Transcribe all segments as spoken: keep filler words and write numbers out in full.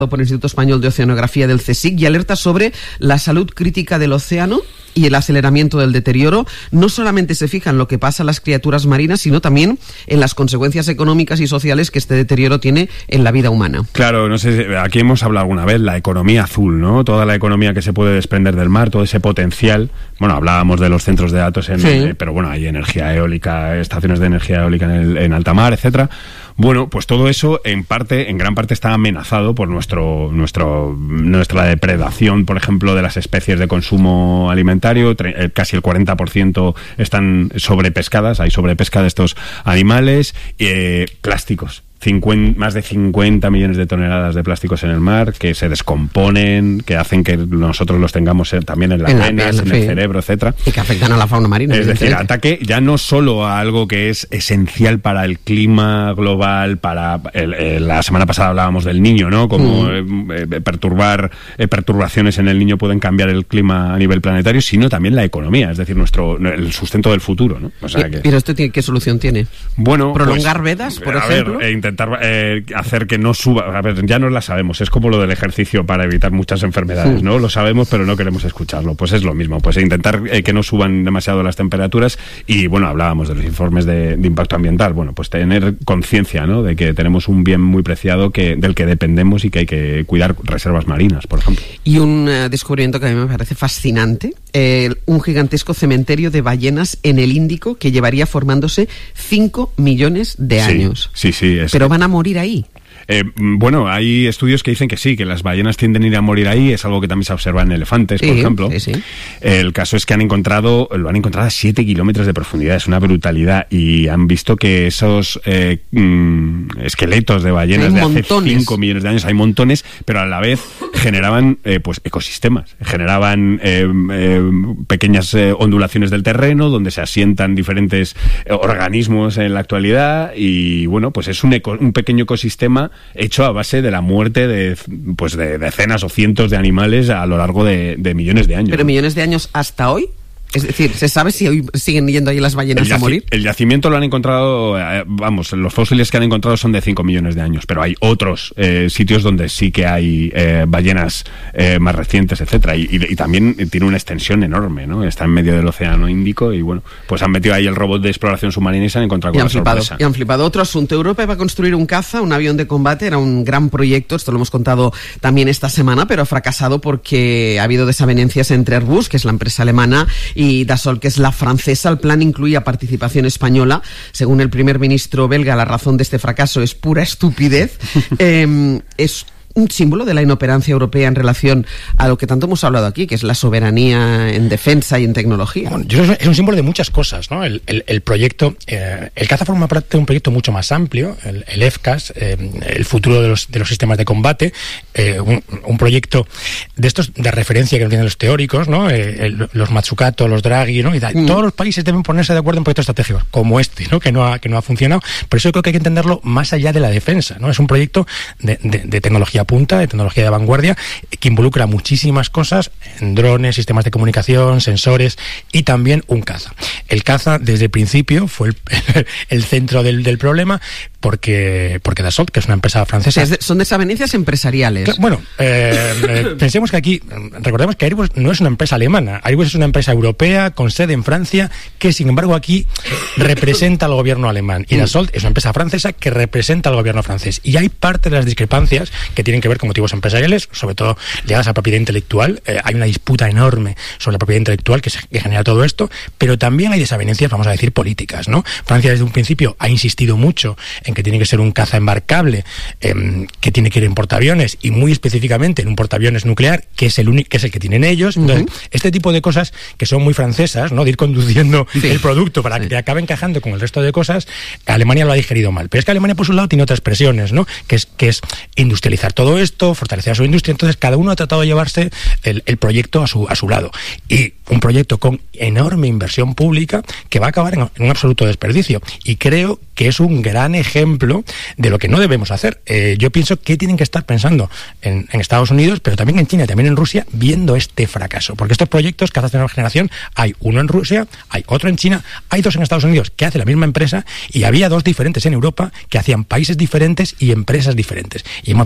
por el Instituto Español de Oceanografía del CSIC y alerta sobre la salud crítica del océano y el aceleramiento del deterioro. No solamente se fija en lo que pasa a las criaturas marinas, sino también en las consecuencias económicas y sociales que este deterioro tiene en la vida humana. Claro, no sé, aquí hemos hablado alguna vez, la economía azul, ¿no? Toda la economía que se puede desprender del mar, todo ese potencial. Bueno, hablábamos de los centros de datos, en, sí. eh, pero bueno, hay energía eólica, estaciones de energía eólica en, el, en alta mar, etcétera. Bueno, pues todo eso en parte, en gran parte está amenazado por nuestro, nuestro, nuestra depredación, por ejemplo, de las especies de consumo alimentario. Casi el cuarenta por ciento están sobrepescadas, hay sobrepesca de estos animales. Eh, plásticos. cincuenta, más de cincuenta millones de toneladas de plásticos en el mar que se descomponen, que hacen que nosotros los tengamos también en las venas, en, en el cerebro, etcétera. Y que afectan a la fauna marina. Es decir, ataque ya no solo a algo que es esencial para el clima global, para el, el, la semana pasada hablábamos del niño, ¿no? Como mm. eh, eh, perturbar eh, perturbaciones en el niño pueden cambiar el clima a nivel planetario, sino también la economía, es decir, nuestro el sustento del futuro, ¿no? O sea que... ¿Pero esto tiene, qué solución tiene? Bueno, prolongar pues, vedas, por a ejemplo. Ver, eh, intentar eh, hacer que no suba. A ver, ya no la sabemos. Es como lo del ejercicio para evitar muchas enfermedades, sí. ¿no? Lo sabemos, pero no queremos escucharlo. Pues es lo mismo. Pues intentar eh, que no suban demasiado las temperaturas. Y bueno, hablábamos de los informes de, de impacto ambiental. Bueno, pues tener conciencia, ¿no? De que tenemos un bien muy preciado que del que dependemos y que hay que cuidar reservas marinas, por ejemplo. Y un uh, descubrimiento que a mí me parece fascinante. Eh, un gigantesco cementerio de ballenas en el Índico que llevaría formándose cinco millones de años. Sí, sí, sí. Es Pero van a morir ahí. Eh, bueno, hay estudios que dicen que sí, que las ballenas tienden a ir a morir ahí, es algo que también se observa en elefantes, por sí, ejemplo. Sí, sí. El caso es que han encontrado, lo han encontrado a siete kilómetros de profundidad, es una brutalidad, y han visto que esos eh, mm, esqueletos de ballenas hay de montones. Hace cinco millones de años, hay montones, pero a la vez generaban eh, pues ecosistemas, generaban eh, eh, pequeñas eh, ondulaciones del terreno donde se asientan diferentes eh, organismos en la actualidad, y bueno, pues es un, eco, un pequeño ecosistema hecho a base de la muerte de pues de decenas o cientos de animales a lo largo de, de millones de años. ¿Pero millones de años hasta hoy? Es decir, ¿se sabe si hoy siguen yendo ahí las ballenas yaci- a morir? El yacimiento lo han encontrado, eh, vamos, los fósiles que han encontrado son de cinco millones de años, pero hay otros eh, sitios donde sí que hay eh, ballenas eh, más recientes, etcétera, y, y, y también tiene una extensión enorme, ¿no? Está en medio del océano Índico y bueno, pues han metido ahí el robot de exploración submarina y se han encontrado con la sorpresa. Y han flipado. Otro asunto, Europa va a construir un caza, un avión de combate, era un gran proyecto, esto lo hemos contado también esta semana, pero ha fracasado porque ha habido desavenencias entre Airbus, que es la empresa alemana, y Dassault, que es la francesa. El plan incluía participación española. Según el primer ministro belga, la razón de este fracaso es pura estupidez. eh, es un símbolo de la inoperancia europea en relación a lo que tanto hemos hablado aquí, que es la soberanía en defensa y en tecnología. Bueno, yo creo que es un símbolo de muchas cosas, ¿no? El, el, el proyecto, eh, el caza forma parte de un proyecto mucho más amplio, el, el F C A S, eh, el futuro de los, de los sistemas de combate, eh, un, un proyecto de estos de referencia que tienen los teóricos, ¿no? Eh, el, los Matsukato, los Draghi, ¿no? Y tal. Mm. Todos los países deben ponerse de acuerdo en proyectos estratégicos, como este, ¿no? Que no ha, que no ha funcionado. Por eso yo creo que hay que entenderlo más allá de la defensa, ¿no? Es un proyecto de, de, de tecnología punta, de tecnología de vanguardia, que involucra muchísimas cosas, en drones, sistemas de comunicación, sensores y también un caza. El caza desde el principio fue el, el centro del, del problema, porque porque Dassault, que es una empresa francesa... Es de, son desavenencias empresariales. Que, bueno, eh, eh, pensemos que aquí, recordemos que Airbus no es una empresa alemana, Airbus es una empresa europea con sede en Francia, que sin embargo aquí representa al gobierno alemán, y Dassault es una empresa francesa que representa al gobierno francés, y hay parte de las discrepancias que tienen que ver con motivos empresariales, sobre todo ligadas a propiedad intelectual. Eh, hay una disputa enorme sobre la propiedad intelectual que, se, que genera todo esto, pero también hay desavenencias, vamos a decir, políticas, ¿no? Francia desde un principio ha insistido mucho en que tiene que ser un caza embarcable, eh, que tiene que ir en portaaviones, y muy específicamente en un portaaviones nuclear, que es el único, que es el que tienen ellos. Entonces, uh-huh. este tipo de cosas que son muy francesas, ¿no? De ir conduciendo sí. el producto para sí. que acabe encajando con el resto de cosas, Alemania lo ha digerido mal. Pero es que Alemania, por su lado, tiene otras presiones, ¿no? Que es, que es industrializar todo esto, fortalecer a su industria. Entonces, cada uno ha tratado de llevarse el, el proyecto a su, a su lado. Y un proyecto con enorme inversión pública que va a acabar en, en un absoluto desperdicio. Y creo que es un gran ejemplo de lo que no debemos hacer. Eh, yo pienso que tienen que estar pensando en, en Estados Unidos, pero también en China y también en Rusia, viendo este fracaso. Porque estos proyectos, cazas de nueva generación, hay uno en Rusia, hay otro en China, hay dos en Estados Unidos que hace la misma empresa, y había dos diferentes en Europa que hacían países diferentes y empresas diferentes. Y hemos visto dónde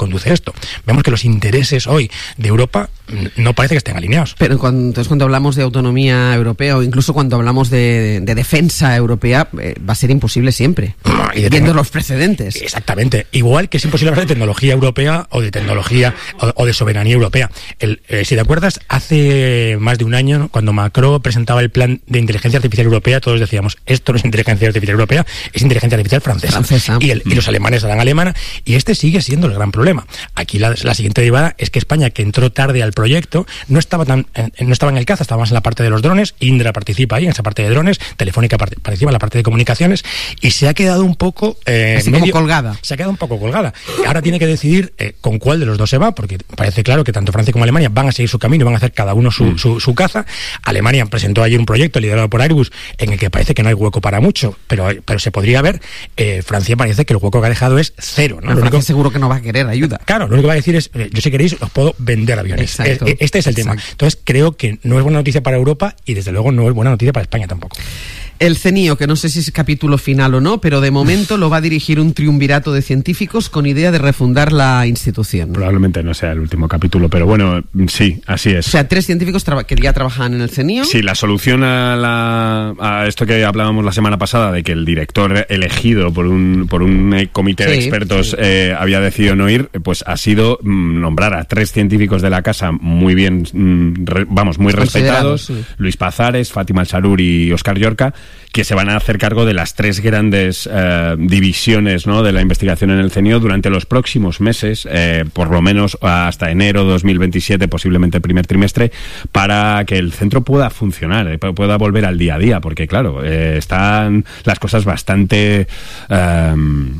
conduce esto. Vemos que los intereses hoy de Europa no parece que estén alineados. Pero cuando, entonces cuando hablamos de autonomía europea o incluso cuando hablamos de, de defensa europea, eh, va a ser imposible siempre, no, y de viendo los precedentes. Exactamente. Igual que es imposible hablar de tecnología europea o de tecnología o, o de soberanía europea. El, eh, si te acuerdas, hace más de un año, cuando Macron presentaba el plan de inteligencia artificial europea, todos decíamos, esto no es inteligencia artificial europea, es inteligencia artificial francesa. francesa. Y, el, y los alemanes harán alemana, y este sigue siendo el gran problema. Aquí la, la siguiente derivada es que España, que entró tarde al proyecto, no estaba tan eh, no estaba en el caza, estaba más en la parte de los drones. Indra participa ahí en esa parte de drones, Telefónica participa en la parte de comunicaciones, y se ha quedado un poco eh, así medio, como colgada. Se ha quedado un poco colgada. Ahora tiene que decidir eh, con cuál de los dos se va, porque parece claro que tanto Francia como Alemania van a seguir su camino y van a hacer cada uno su, mm. su, su caza. Alemania presentó ayer un proyecto liderado por Airbus en el que parece que no hay hueco para mucho, pero, pero se podría ver. eh, Francia parece que el hueco que ha dejado es cero, ¿no? Lo único, seguro que no va a querer ayuda. Claro, lo único que va a decir es, yo si queréis os puedo vender aviones. Exacto. Este es el tema. Exacto. Entonces creo que no es buena noticia para Europa y desde luego no es buena noticia para España tampoco. El CENIO, que no sé si es capítulo final o no, pero de momento lo va a dirigir un triunvirato de científicos con idea de refundar la institución. Probablemente no sea el último capítulo, pero bueno, sí, así es. O sea, tres científicos que ya trabajan en el CENIO. Sí, la solución a, la, a esto que hablábamos la semana pasada, de que el director elegido por un, por un comité sí, de expertos sí. eh, había decidido no ir, pues ha sido mm, nombrar a tres científicos de la casa muy bien, mm, re, vamos, muy respetados, sí. Luis Pazares, Fátima Al-Sarur y Óscar Llorca, que se van a hacer cargo de las tres grandes eh, divisiones, ¿no?, de la investigación en el CENIO durante los próximos meses, eh, por lo menos hasta enero dos mil veintisiete, posiblemente el primer trimestre, para que el centro pueda funcionar, eh, pueda volver al día a día, porque claro, eh, están las cosas bastante eh,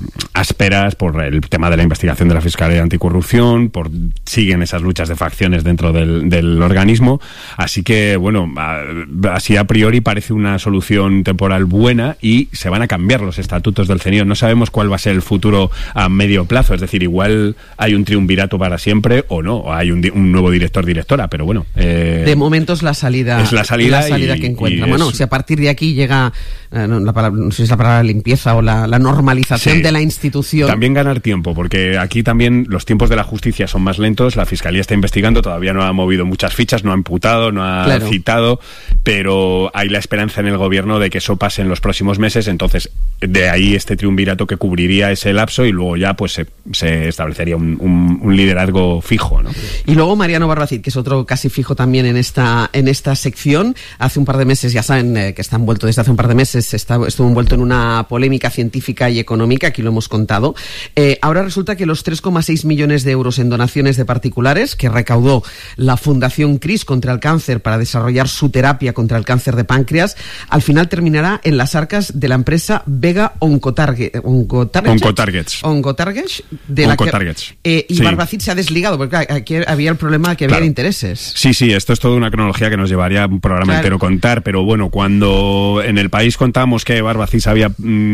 ásperas por el tema de la investigación de la Fiscalía Anticorrupción, por siguen esas luchas de facciones dentro del, del organismo, así que bueno, a, así a priori parece una solución temporal buena y se van a cambiar los estatutos del CENIO. No sabemos cuál va a ser el futuro a medio plazo, es decir, igual hay un triunvirato para siempre o no, o hay un, un nuevo director-directora, pero bueno. Eh, de momento es la salida, es la salida, la salida y, que encuentra. Es... Bueno, si a partir de aquí llega, eh, no, la palabra, no sé si es la palabra limpieza o la, la normalización sí, de la institución. También ganar tiempo, porque aquí también los tiempos de la justicia son más lentos, la Fiscalía está investigando, todavía no ha movido muchas fichas, no ha imputado, no ha claro. citado, pero hay la esperanza en el gobierno de que eso pase en los próximos meses, entonces de ahí este triunvirato que cubriría ese lapso y luego ya pues se, se establecería un, un, un liderazgo fijo, ¿no? Y luego Mariano Barbacid, que es otro casi fijo también en esta en esta sección, hace un par de meses, ya saben eh, que está envuelto desde hace un par de meses, está, estuvo envuelto en una polémica científica y económica, aquí lo hemos contado. Eh, ahora resulta que los tres coma seis millones de euros en donaciones de particulares que recaudó la Fundación CRIS contra el cáncer para desarrollar su terapia contra el cáncer de páncreas, al final terminará en las arcas de la empresa Vega Oncotarget, Oncotarget, Oncotargets. Oncotargets, de la Oncotargets. Que, eh, y sí. Barbacid se ha desligado, porque aquí había el problema que había claro. de intereses. Sí, sí, esto es toda una cronología que nos llevaría un programa claro. entero contar, pero bueno, cuando en El País contamos que Barbacid sabía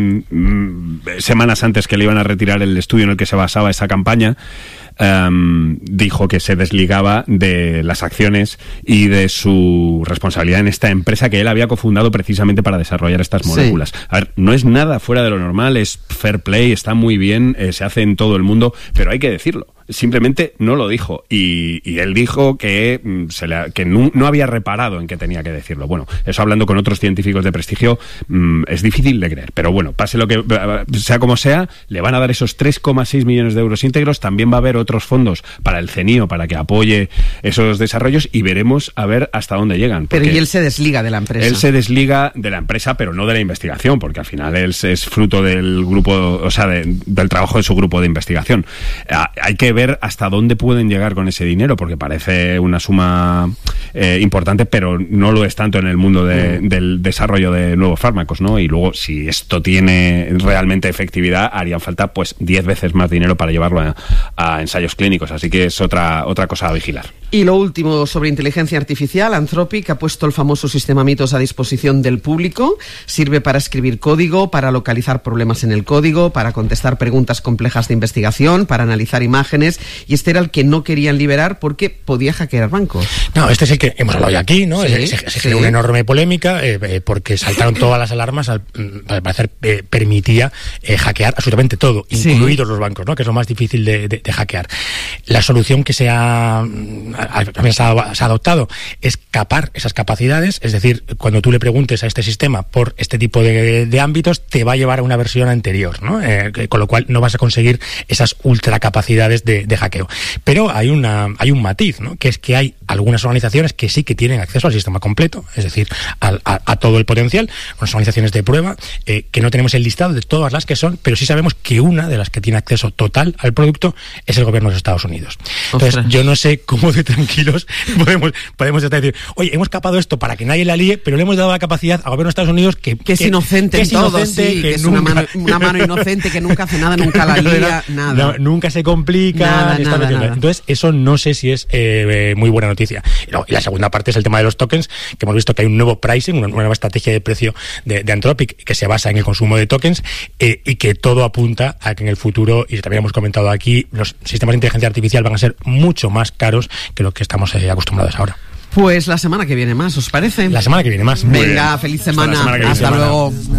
mmm, semanas antes que le iban a retirar el estudio en el que se basaba esa campaña, Um, dijo que se desligaba de las acciones y de su responsabilidad en esta empresa que él había cofundado precisamente para desarrollar estas moléculas. Sí. A ver, no es nada fuera de lo normal, es fair play, está muy bien, eh, se hace en todo el mundo, pero hay que decirlo. Simplemente no lo dijo y, y él dijo que, mm, se le, que no, no había reparado en que tenía que decirlo. Bueno, eso hablando con otros científicos de prestigio mm, es difícil de creer, pero bueno, pase lo que sea como sea, le van a dar esos tres coma seis millones de euros íntegros, también va a haber otros fondos para el CENIO para que apoye esos desarrollos y veremos a ver hasta dónde llegan. Pero y él se desliga de la empresa. Él se desliga de la empresa, pero no de la investigación, porque al final él es fruto del grupo, o sea, de, del trabajo de su grupo de investigación. Ah, hay que ver hasta dónde pueden llegar con ese dinero, porque parece una suma eh, importante, pero no lo es tanto en el mundo de, mm. del desarrollo de nuevos fármacos, ¿no? Y luego, si esto tiene realmente efectividad, harían falta pues diez veces más dinero para llevarlo a, a ensayos clínicos, así que es otra, otra cosa a vigilar. Y lo último sobre inteligencia artificial, Anthropic ha puesto el famoso sistema Mitos a disposición del público. Sirve para escribir código, para localizar problemas en el código, para contestar preguntas complejas de investigación, para analizar imágenes, y este era el que no querían liberar porque podía hackear bancos. No, este es el que que hemos hablado ya aquí, ¿no? Sí, se, se, se sí. generó una enorme polémica eh, eh, porque saltaron todas las alarmas, al, al parecer eh, permitía eh, hackear absolutamente todo, Sí. incluidos los bancos, ¿no? Que es lo más difícil de, de, de hackear. La solución que se ha, a, se ha, se ha adoptado es capar esas capacidades, es decir, cuando tú le preguntes a este sistema por este tipo de, de ámbitos, te va a llevar a una versión anterior, ¿no? Eh, con lo cual no vas a conseguir esas ultracapacidades de, de hackeo. Pero hay una hay un matiz, ¿no? Que es que hay algunas organizaciones que sí que tienen acceso al sistema completo, es decir, al, a, a todo el potencial, unas organizaciones de prueba, eh, que no tenemos el listado de todas las que son, pero sí sabemos que una de las que tiene acceso total al producto es el gobierno de los Estados Unidos. Entonces, Ostras. yo no sé cómo de tranquilos podemos, podemos estar decir, oye, hemos capado esto para que nadie la líe, pero le hemos dado la capacidad al gobierno de Estados Unidos que, que es que, inocente que en es todo, inocente, sí, que, que es nunca, una mano, una mano inocente, que nunca hace nada, nunca la lía, nada. No, nunca se complica. Nada, nada, nada. Entonces, eso no sé si es eh, muy buena noticia. Y, no, y la segunda parte es el tema de los tokens, que hemos visto que hay un nuevo pricing, una nueva estrategia de precio de, de Anthropic que se basa en el consumo de tokens eh, y que todo apunta a que en el futuro, y también hemos comentado aquí, los sistemas de inteligencia artificial van a ser mucho más caros que lo que estamos eh, acostumbrados ahora. Pues la semana que viene más, ¿os parece? La semana que viene más. Venga, feliz semana. Hasta, Hasta luego.